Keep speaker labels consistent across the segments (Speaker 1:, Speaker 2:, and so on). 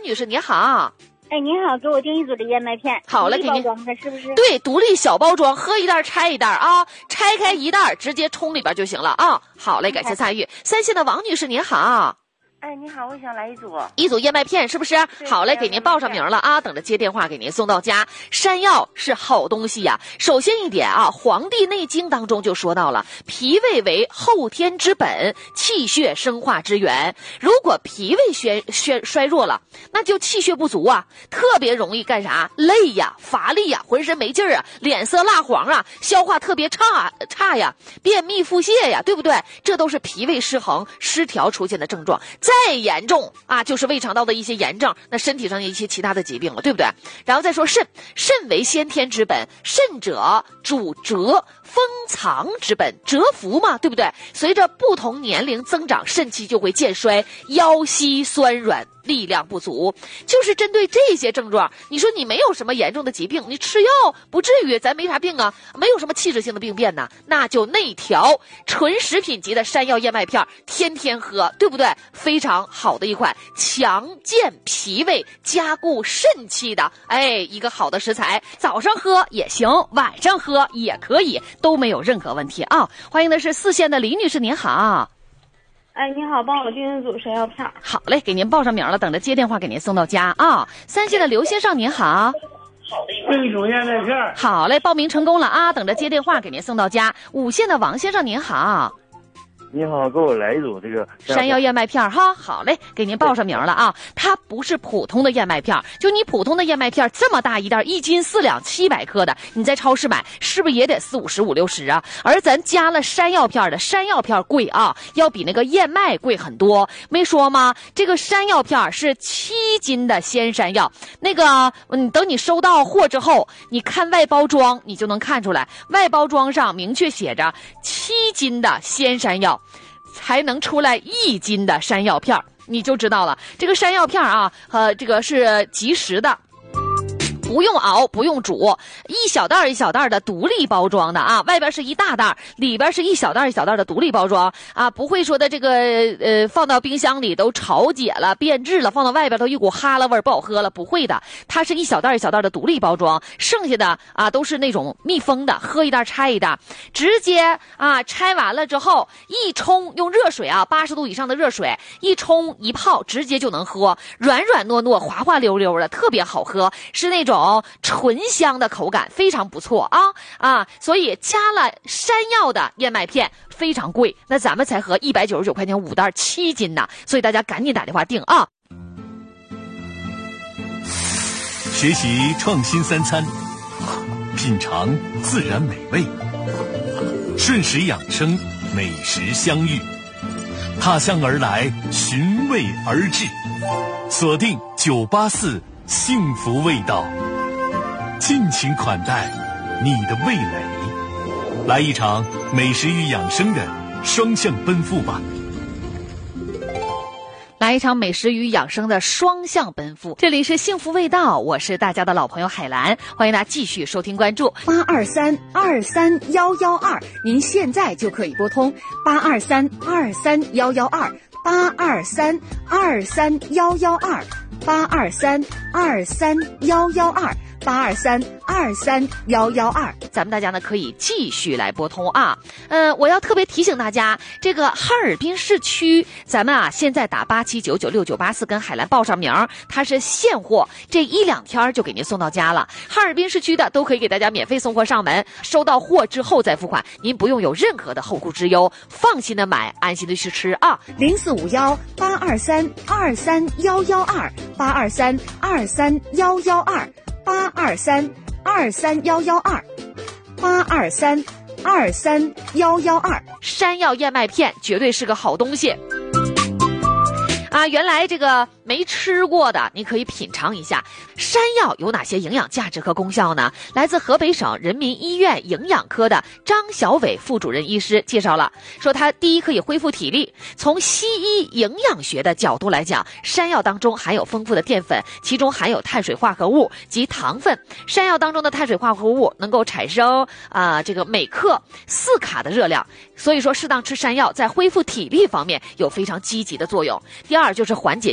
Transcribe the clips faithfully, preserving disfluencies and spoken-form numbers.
Speaker 1: 女士，你好。
Speaker 2: 哎，您好，给我订一组的燕麦片。
Speaker 1: 好嘞，给您。
Speaker 2: 包装的是不是？
Speaker 1: 对，独立小包装，喝一袋拆一袋啊，拆开一袋直接冲里边就行了啊。好嘞，感谢参与。三线的王女士，您好。
Speaker 3: 哎，你好，我想来一组
Speaker 1: 一组燕麦片，是不是？好嘞，给您报上名了啊，等着接电话给您送到家。山药是好东西呀、啊。首先一点啊，《黄帝内经》当中就说到了，脾胃为后天之本，气血生化之源。如果脾胃衰衰衰弱了，那就气血不足啊，特别容易干啥？累呀、乏力呀、浑身没劲儿啊，脸色蜡黄啊，消化特别差差呀，便秘腹泻呀，对不对？这都是脾胃失衡失调出现的症状。再严重啊，就是胃肠道的一些炎症，那身体上一些其他的疾病了，对不对？然后再说肾，肾为先天之本，肾者主折封藏之本，蛰伏嘛，对不对？随着不同年龄增长，肾气就会渐衰，腰膝酸软，力量不足。就是针对这些症状，你说你没有什么严重的疾病，你吃药不至于，咱没啥病啊，没有什么器质性的病变呢，那就内调纯食品级的山药燕麦片，天天喝，对不对？非常好的一款强健脾胃、加固肾气的，哎，一个好的食材。
Speaker 4: 早上喝也行，晚上喝也可以，都没有任何问题啊！欢迎的是四线的李女士，您好。
Speaker 2: 哎，你好，帮我订一组山药片。
Speaker 4: 好嘞，给您报上名了，等着接电话给您送到家啊。三线的刘先生您好。
Speaker 5: 订一组燕麦片。
Speaker 4: 好嘞，报名成功了啊，等着接电话给您送到家。五线的王先生您好。
Speaker 5: 你好，给我来一组这个
Speaker 4: 山药燕麦片哈。好嘞，给您报上名了啊。它不是普通的燕麦片，就你普通的燕麦片这么大一袋，一斤四两七百克的，你在超市买是不是也得四五十五六十啊？而咱加了山药片的，山药片贵啊，要比那个燕麦贵很多。没说吗？这个山药片是七斤的鲜山药，那个嗯，等你收到货之后，你看外包装，你就能看出来，外包装上明确写着七斤的鲜山药。才能出来一斤的山药片，你就知道了。这个山药片啊，呃，这个是即食的。不用熬，不用煮，一小袋一小袋的独立包装的啊，外边是一大袋，里边是一小袋一小袋的独立包装啊，不会说的这个呃放到冰箱里都潮解了、变质了，放到外边都一股哈喇味不好喝了，不会的，它是一小袋一小袋的独立包装，剩下的啊都是那种密封的，喝一袋拆一袋，直接啊拆完了之后一冲，用热水啊八十度以上的热水一冲一泡，直接就能喝，软软糯糯、滑滑溜溜的，特别好喝，是那种醇香的口感，非常不错啊啊！所以加了山药的燕麦片非常贵，那咱们才合一百九十九块钱五袋七斤呢，所以大家赶紧打电话订啊！
Speaker 6: 学习创新三餐，品尝自然美味，顺时养生，美食相遇，踏向而来，寻味而至，锁定九八四幸福味道，尽情款待你的味蕾，来一场美食与养生的双向奔赴吧。
Speaker 4: 来一场美食与养生的双向奔赴，这里是幸福味道，我是大家的老朋友海兰，欢迎大家继续收听关注八二三二三幺幺二，您现在就可以拨通八二三二三幺幺二八二三二三幺幺二八二三二三幺幺二八二三二三幺幺二，咱们大家呢可以继续来拨通啊。嗯、呃，我要特别提醒大家，这个哈尔滨市区，咱们啊现在打八七九九六九八四跟海兰报上名，它是现货，这一两天就给您送到家了。哈尔滨市区的都可以给大家免费送货上门，收到货之后再付款，您不用有任何的后顾之忧，放心的买，安心的去吃啊。零四五幺八二三二三幺幺二八二三二三幺幺二。八二三二三幺幺二，八二三二三幺幺二，山药燕麦片绝对是个好东西啊！原来这个没吃过的，你可以品尝一下山药有哪些营养价值和功效呢？来自河北省人民医院营养科的张小伟副主任医师介绍了，说它第一可以恢复体力。从西医营养学的角度来讲，山药当中含有丰富的淀粉，其中含有碳水化合物及糖分。山药当中的碳水化合物能够产生啊、呃、这个每克四卡的热量，所以说适当吃山药在恢复体力方面有非常积极的作用。第二就是缓解肌肉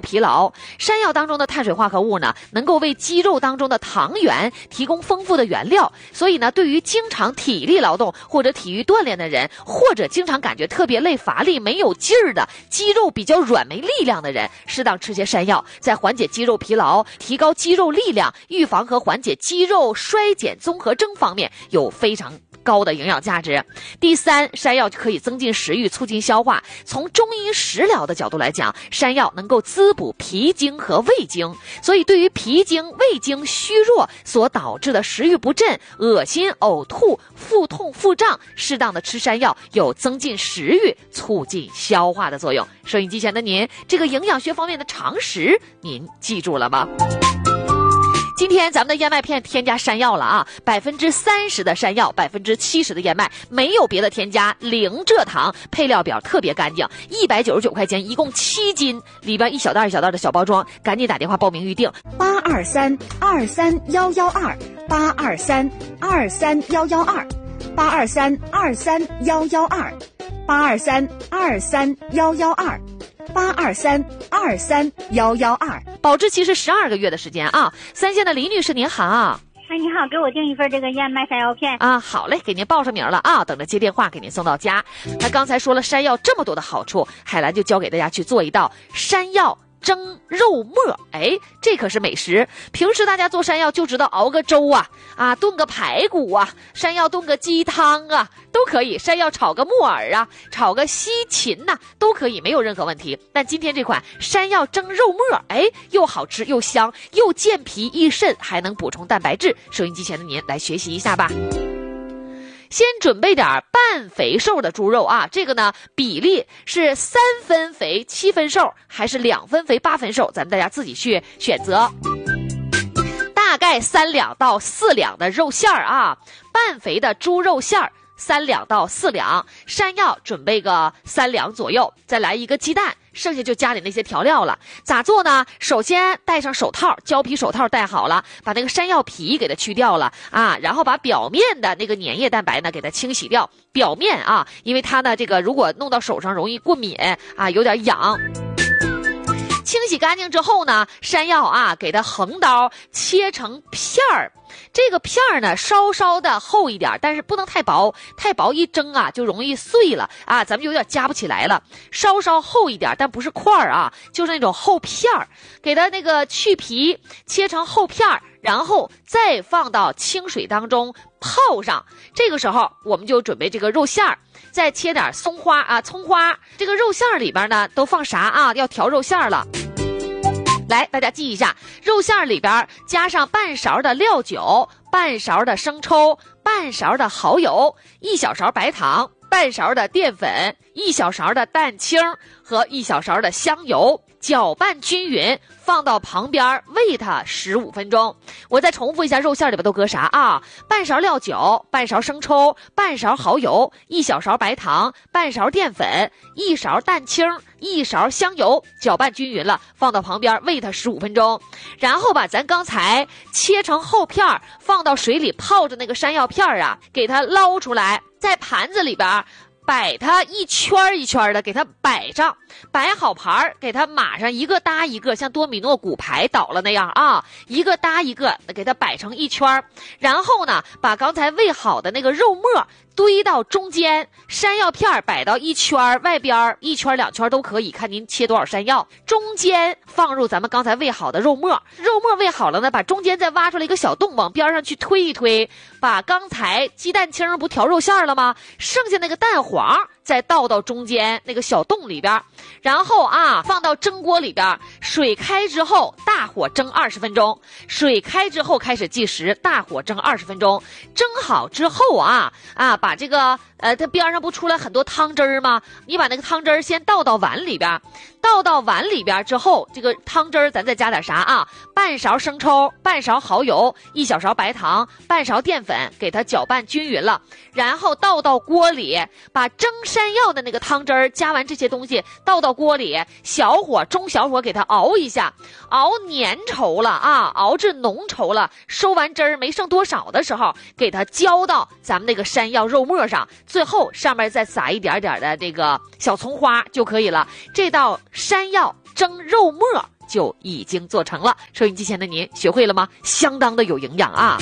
Speaker 1: 疲劳。山药当中的碳水化合物呢，能够为肌肉当中的糖原提供丰富的原料，所以呢，对于经常体力劳动或者体育锻炼的人，或者经常感觉特别累、乏力、没有劲儿的，肌肉比较软、没力量的人，适当吃些山药，在缓解肌肉疲劳、提高肌肉力量、预防和缓解肌肉衰减综合征方面有非常高的营养价值。第三，山药可以增进食欲，促进消化。从中医食疗的角度来讲，山药能够滋补脾经和胃经，所以对于脾经、胃经虚弱所导致的食欲不振、恶心、呕吐、腹痛、腹胀，适当的吃山药有增进食欲、促进消化的作用。收音机前的您，这个营养学方面的常识您记住了吗？今天咱们的燕麦片添加山药了啊，百分之三十的山药，百分之七十的燕麦，没有别的添加，零蔗糖，配料表特别干净，一百九十九块钱，一共七斤，里边一小袋一小袋的小包装，赶紧打电话报名预定。
Speaker 4: 八二三二三幺幺二，八二三二三幺幺二，八二三二三幺幺二，八二三二三幺幺二。八二三二三幺幺二，
Speaker 1: 保质期是十二个月的时间啊。三线的李女士您好。
Speaker 2: 哎，你好，给我订一份这个燕麦山药片
Speaker 1: 啊。好嘞，给您报上名了啊，等着接电话给您送到家。那刚才说了山药这么多的好处，海兰就教给大家去做一道山药蒸肉末，哎，这可是美食。平时大家做山药就知道熬个粥啊，啊，炖个排骨啊，山药炖个鸡汤啊，都可以。山药炒个木耳啊，炒个西芹呐、啊，都可以，没有任何问题。但今天这款山药蒸肉末，哎，又好吃又香，又健脾益肾，还能补充蛋白质。收音机前的您来学习一下吧。先准备点半肥瘦的猪肉啊，这个呢比例是三分肥七分瘦，还是两分肥八分瘦，咱们大家自己去选择。大概三两到四两的肉馅儿啊，半肥的猪肉馅儿三两到四两，山药准备个三两左右，再来一个鸡蛋。剩下就家里那些调料了，咋做呢？首先戴上手套，胶皮手套戴好了，把那个山药皮给它去掉了啊，然后把表面的那个粘液蛋白呢给它清洗掉。表面啊，因为它呢这个如果弄到手上容易过敏啊，有点痒。清洗干净之后呢，山药啊给它横刀切成片儿。这个片儿呢稍稍的厚一点，但是不能太薄，太薄一蒸啊就容易碎了啊，咱们有点夹不起来了。稍稍厚一点，但不是块儿啊，就是那种厚片儿，给它那个去皮，切成厚片儿，然后再放到清水当中泡上。这个时候我们就准备这个肉馅儿，再切点松花啊，葱花。这个肉馅儿里边呢都放啥啊？要调肉馅儿了。来，大家记一下，肉馅里边加上半勺的料酒，半勺的生抽，半勺的蚝油，一小勺白糖，半勺的淀粉，一小勺的蛋清和一小勺的香油，搅拌均匀，放到旁边煨它十五分钟。我再重复一下，肉馅里边都搁啥啊？半勺料酒，半勺生抽，半勺蚝油，一小勺白糖，半勺淀粉，一勺蛋清，一勺香油，搅拌均匀了，放到旁边煨它十五分钟。然后把咱刚才切成厚片放到水里泡着那个山药片啊，给它捞出来，在盘子里边摆它一圈一圈的，给它摆上，摆好盘给它码上，一个搭一个，像多米诺骨牌倒了那样啊，一个搭一个，给它摆成一圈。然后呢，把刚才煨好的那个肉末堆到中间，山药片摆到一圈，外边一圈两圈都可以，看您切多少山药。中间放入咱们刚才煨好的肉末，肉末煨好了呢，把中间再挖出来一个小洞，往边上去推一推，把刚才鸡蛋清不调肉馅了吗？剩下那个蛋黄再倒到中间那个小洞里边，然后啊放到蒸锅里边，水开之后大火蒸二十分钟，水开之后开始计时，大火蒸二十分钟。蒸好之后啊啊把这个呃它边上不出来很多汤汁儿吗？你把那个汤汁儿先倒到碗里边，倒到碗里边之后，这个汤汁儿咱再加点啥啊？半勺生抽，半勺蚝油，一小勺白糖，半勺淀粉，给它搅拌均匀了，然后倒到锅里，把蒸山药的那个汤汁儿加完这些东西倒到锅里，小火中小火给它熬一下，熬粘稠了啊，熬至浓稠了，收完汁儿没剩多少的时候，给它浇到咱们那个山药肉末上，最后上面再撒一点点的这个小葱花就可以了。这道山药蒸肉末就已经做成了。收音机前的您学会了吗？相当的有营养啊。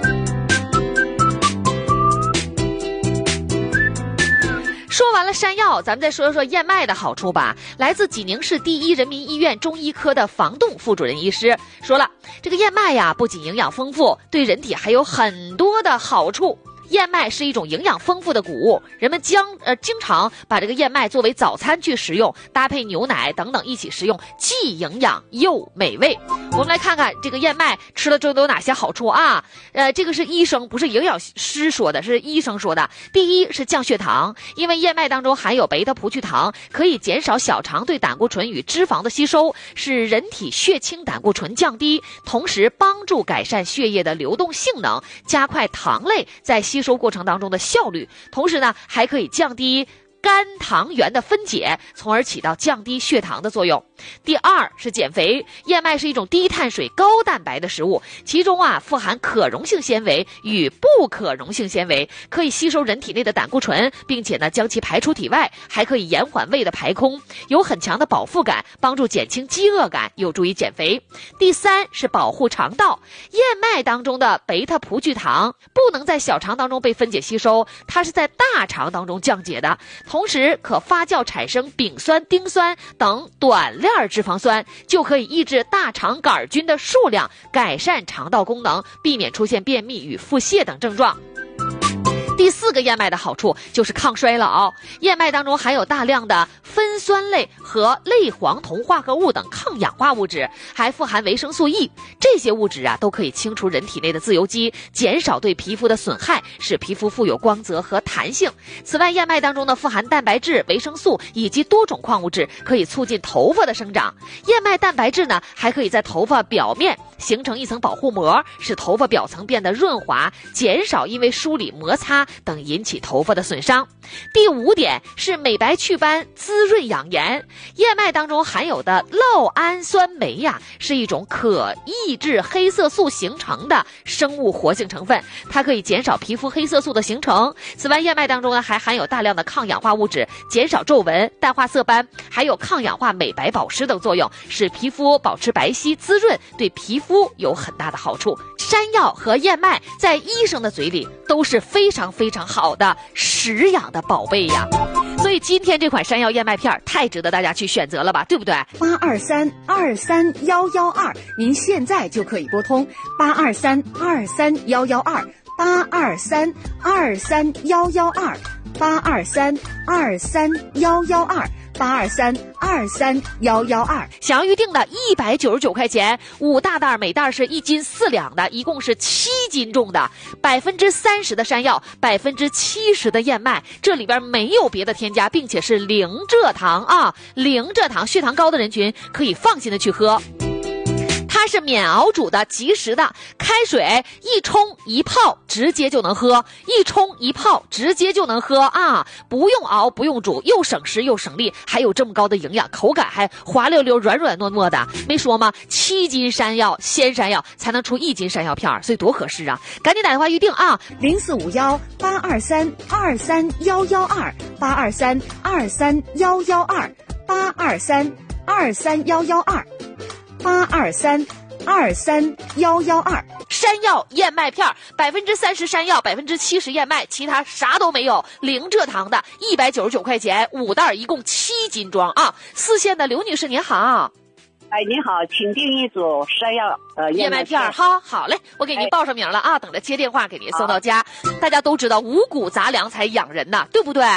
Speaker 1: 说完了山药，咱们再说说燕麦的好处吧。来自济宁市第一人民医院中医科的房栋副主任医师说了，这个燕麦呀，不仅营养丰富，对人体还有很多的好处。燕麦是一种营养丰富的谷物，人们将呃经常把这个燕麦作为早餐去食用，搭配牛奶等等一起食用，既营养又美味。我们来看看这个燕麦吃了之后都有哪些好处啊？呃，这个是医生，不是营养师说的，是医生说的。第一是降血糖，因为燕麦当中含有贝塔葡聚糖，可以减少小肠对胆固醇与脂肪的吸收，使人体血清胆固醇降低，同时帮助改善血液的流动性能，加快糖类在吸收过程当中的效率，同时呢还可以降低肝糖原的分解，从而起到降低血糖的作用。第二是减肥，燕麦是一种低碳水高蛋白的食物，其中啊富含可溶性纤维与不可溶性纤维，可以吸收人体内的胆固醇，并且呢将其排出体外，还可以延缓胃的排空，有很强的饱腹感，帮助减轻饥饿感，有助于减肥。第三是保护肠道，燕麦当中的贝塔葡聚糖不能在小肠当中被分解吸收，它是在大肠当中降解的，同时可发酵产生丙酸、丁酸等短链脂肪酸，就可以抑制大肠杆菌的数量，改善肠道功能，避免出现便秘与腹泻等症状。第四个燕麦的好处就是抗衰老，燕麦当中含有大量的酚酸类和类黄酮化合物等抗氧化物质，还富含维生素 E， 这些物质啊都可以清除人体内的自由基，减少对皮肤的损害，使皮肤富有光泽和弹性。此外，燕麦当中呢富含蛋白质、维生素以及多种矿物质，可以促进头发的生长。燕麦蛋白质呢还可以在头发表面形成一层保护膜，使头发表层变得润滑，减少因为梳理、摩擦等引起头发的损伤。第五点是美白祛斑、滋润养颜。燕麦当中含有的酪氨酸酶呀，是一种可抑制黑色素形成的生物活性成分，它可以减少皮肤黑色素的形成。此外，燕麦当中呢还含有大量的抗氧化物质，减少皱纹、淡化色斑，还有抗氧化、美白保湿等作用，使皮肤保持白皙滋润，对皮肤有很大的好处。山药和燕麦在医生的嘴里都是非常非常好的食养的宝贝呀，所以今天这款山药燕麦片太值得大家去选择了吧，对不对？
Speaker 4: 八二三二三幺幺二，您现在就可以拨通八二三二三幺幺二，八二三二三幺幺二，八二三二三幺幺二。八二三二三幺幺二，
Speaker 1: 想要预定的一百九十九块钱，五大袋，每袋是一斤四两的，一共是七斤重的，百分之三十的山药，百分之七十的燕麦，这里边没有别的添加，并且是零蔗糖啊，零蔗糖，血糖高的人群可以放心的去喝。它是免熬煮的，即食的，开水一冲一泡直接就能喝，一冲一泡直接就能喝啊！不用熬，不用煮，又省时又省力，还有这么高的营养，口感还滑溜溜、软软糯糯的。没说吗？七斤山药，鲜山药才能出一斤山药片，所以多合适啊！赶紧打电话预定啊！
Speaker 4: 零四五幺八二三二三幺幺二，八二三二三幺幺二，八二三二三幺幺二。八二三二三幺幺二，
Speaker 1: 山药燕麦片，百分之三十山药，百分之七十燕麦，其他啥都没有，零蔗糖的，一百九十九块钱，五袋，一共七斤装啊！四线的刘女士您好，
Speaker 3: 哎，您好，请订一组山药呃
Speaker 1: 燕麦片，哈，好嘞，我给您报上名了啊，等着接电话给您送到家。大家都知道五谷杂粮才养人呐，对不对？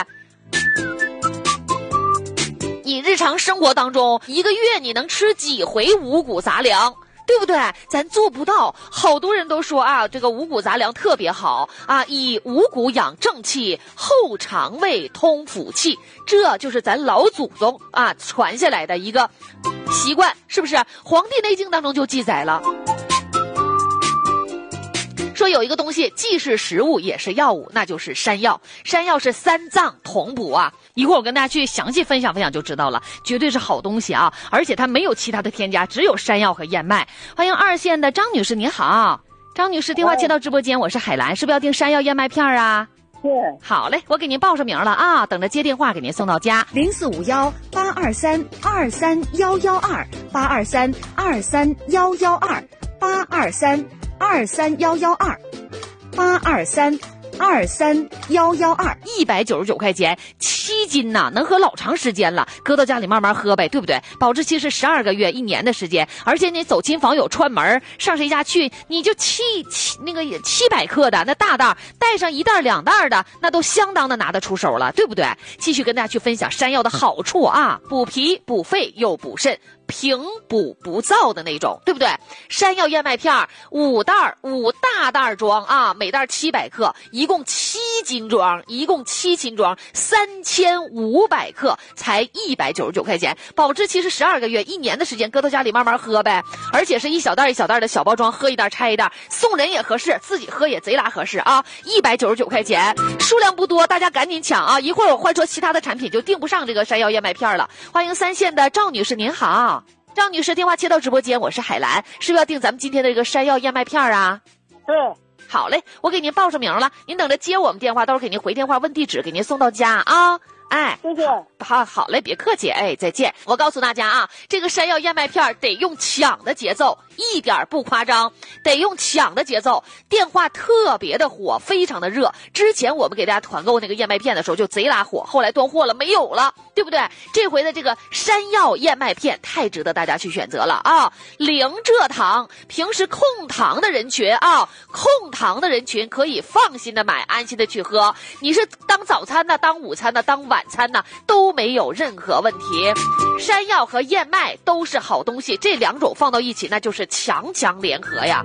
Speaker 1: 你日常生活当中一个月你能吃几回五谷杂粮，对不对？咱做不到。好多人都说啊，这个五谷杂粮特别好啊，以五谷养正气，后肠胃通腑气，这就是咱老祖宗啊传下来的一个习惯，是不是？《黄帝内经》当中就记载了，说有一个东西既是食物也是药物，那就是山药。山药是三脏同补啊，一会儿我跟大家去详细分享分享就知道了，绝对是好东西啊！而且它没有其他的添加，只有山药和燕麦。欢迎二线的张女士，您好，张女士，电话接到直播间，我是海兰，是不是要订山药燕麦片啊？
Speaker 3: 对，
Speaker 1: 好嘞，我给您报上名了啊，等着接电话给您送到家。
Speaker 4: 零四五幺八二三二三幺幺二八二三二三幺幺二八二三二三幺幺二八二三二三幺幺二，一百九十九块钱，七斤呐，能喝老长时间了，搁到家里慢慢喝呗，对不对？保质期是十二个月，一年的时间，而且你走亲访友串门，上谁家去，你就七七那个七百克的那大袋，带上一袋两袋的，那都相当的拿得出手了，对不对？继续跟大家去分享山药的好处啊，补脾补肺又补肾。平补不燥的那种，对不对？山药燕麦片五袋五大袋装啊，每袋七百克，一共七斤装，一共七斤装，三千五百克，才一百九十九块钱，保质期是十二个月，一年的时间，搁到家里慢慢喝呗。而且是一小袋一小袋的小包装，喝一袋拆一袋，送人也合适，自己喝也贼拉合适啊！一百九十九块钱，数量不多，大家赶紧抢啊！一会儿我换说其他的产品就订不上这个山药燕麦片了。欢迎三线的赵女士，您好。赵女士，电话切到直播间，我是海兰，是不是要订咱们今天的这个山药燕麦片啊？
Speaker 3: 对，
Speaker 1: 好嘞，我给您报上名了，您等着接我们电话，到时候给您回电话问地址，给您送到家啊。哎，
Speaker 3: 谢谢。
Speaker 1: 好，好嘞，别客气，哎，再见。我告诉大家啊，这个山药燕麦片得用抢的节奏，一点不夸张，得用抢的节奏。电话特别的火，非常的热。之前我们给大家团购那个燕麦片的时候就贼拉火，后来断货了，没有了，对不对？这回的这个山药燕麦片太值得大家去选择了啊！零蔗糖，平时控糖的人群啊，控糖的人群可以放心的买，安心的去喝。你是当早餐呢，当午餐呢，当晚餐呢，都没有任何问题。山药和燕麦都是好东西，这两种放到一起，那就是强强联合呀。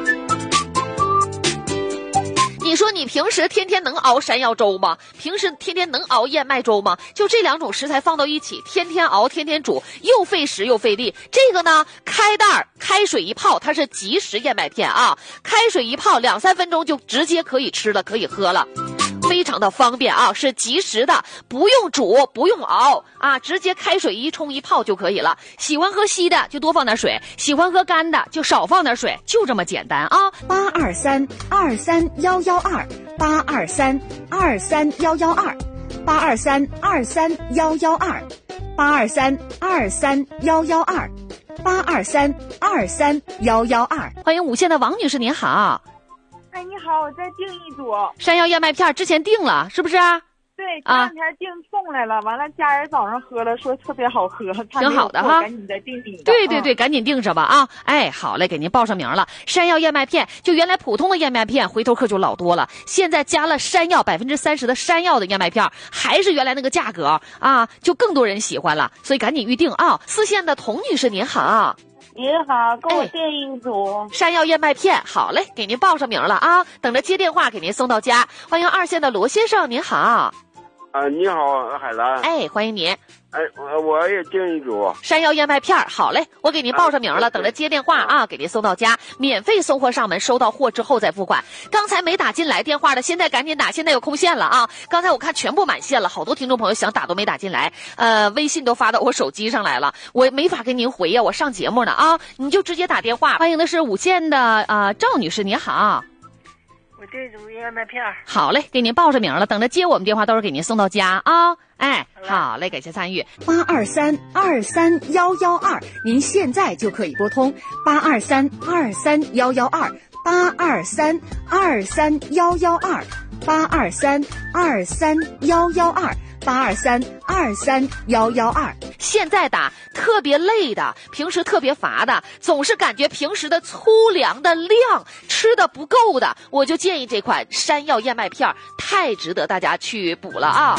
Speaker 1: 你说你平时天天能熬山药粥吗？平时天天能熬燕麦粥吗？就这两种食材放到一起，天天熬天天煮，又费时又费力。这个呢，开袋开水一泡，它是即食燕麦片啊，开水一泡两三分钟就直接可以吃了，可以喝了。非常的方便啊，是即食的，不用煮，不用熬啊，直接开水一冲一泡就可以了。喜欢喝稀的就多放点水，喜欢喝干的就少放点水，就这么简单啊。
Speaker 4: 八二三二三幺幺二八二三二三幺幺二八二三二三幺幺二八二三二三幺幺二八二三二三幺幺二。欢迎五线的王女士，您好。
Speaker 7: 哎，你好，我再订一组
Speaker 1: 山药燕麦片，之前订了是不是啊？
Speaker 7: 对，前两天订送来了，完了家人早上喝了，说特别好喝，
Speaker 1: 挺好的哈，
Speaker 7: 赶紧再订订。
Speaker 1: 对对对，赶紧订上吧啊！哎，好嘞，给您报上名了。山药燕麦片，就原来普通的燕麦片，回头客就老多了，现在加了山药百分之三十的山药的燕麦片，还是原来那个价格啊，就更多人喜欢了，所以赶紧预定啊！四线的童女士您好。
Speaker 3: 您好，给我订一组、
Speaker 1: 哎、山药燕麦片，好嘞，给您报上名了啊，等着接电话给您送到家。欢迎二线的罗先生，您好。
Speaker 5: 啊，你好，海兰。
Speaker 1: 哎，欢迎您。
Speaker 5: 哎，我我也订一组
Speaker 1: 山药燕麦片，好嘞，我给您报上名了，等着接电话啊，给您送到家，免费送货上门，收到货之后再付款。刚才没打进来电话的，现在赶紧打，现在有空线了啊！刚才我看全部满线了，好多听众朋友想打都没打进来，呃，微信都发到我手机上来了，我没法跟您回呀，我上节目呢啊，你就直接打电话。欢迎的是五线的啊、呃、赵女士，您好。
Speaker 7: 我这组燕麦片，
Speaker 1: 好嘞，给您报上名了，等着接我们电话，到时候给您送到家啊。哎，好嘞，感谢参与。
Speaker 4: 八二三二三幺幺二，您现在就可以拨通八二三二三幺幺二八二三二三幺幺二八二三二三幺幺二八二三二三幺幺二。现在打特别累的，平时特别乏的，总是感觉平时的粗粮的量吃的不够的，我就建议这款山药燕麦片，太值得大家去补了啊。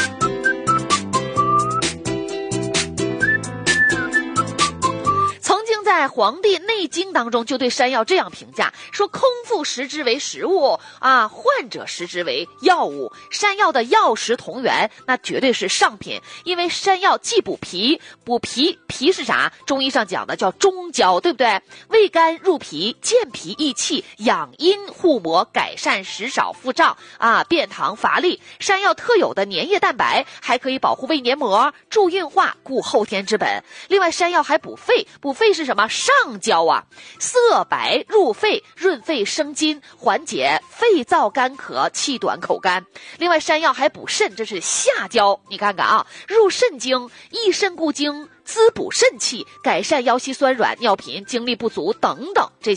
Speaker 4: 在《黄帝内经》当中就对山药这样评价，说空腹食之为食物啊，患者食之为药物。山药的药食同源，那绝对是上品。因为山药既补脾，补脾脾是啥？中医上讲的叫中焦，对不对？味甘入脾，健脾益气，养阴护膜，改善食少腹胀啊，便溏乏力。山药特有的粘液蛋白还可以保护胃黏膜，助运化，固后天之本。另外，山药还补肺，补肺是什么？
Speaker 1: 么上焦啊，色白入肺，润肺生津，缓解肺燥干咳、气短口干。另外山药还补肾，这是下焦，你看看啊，入肾经，益肾固精，滋补肾气，改善腰膝酸软、尿频、精力不足等等这些。